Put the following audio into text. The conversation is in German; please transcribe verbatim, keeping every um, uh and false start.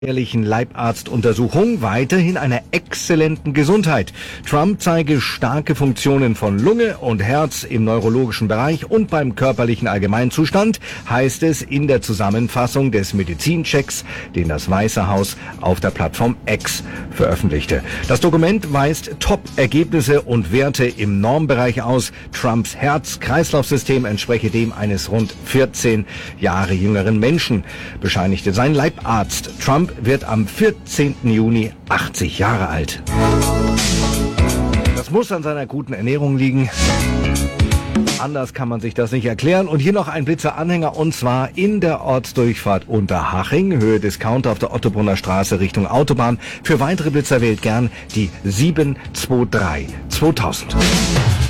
jährlichen Leibarztuntersuchung weiterhin einer exzellenten Gesundheit. Trump zeige starke Funktionen von Lunge und Herz im neurologischen Bereich und beim körperlichen Allgemeinzustand, heißt es in der Zusammenfassung des Medizinchecks, den das Weiße Haus auf der Plattform X veröffentlichte. Das Dokument weist Top-Ergebnisse und Werte im Normbereich aus. Trumps Herz-Kreislauf-System entspreche dem eines rund vierzehn Jahre jüngeren Menschen, bescheinigte sein Leibarzt. Trump wird am vierzehnten Juni achtzig Jahre alt. Das muss an seiner guten Ernährung liegen. Anders kann man sich das nicht erklären. Und hier noch ein Blitzer-Anhänger, und zwar in der Ortsdurchfahrt Unterhaching, Höhe Discounter auf der Ottobrunner Straße Richtung Autobahn. Für weitere Blitzer wählt gern die sieben zwei drei zweitausend.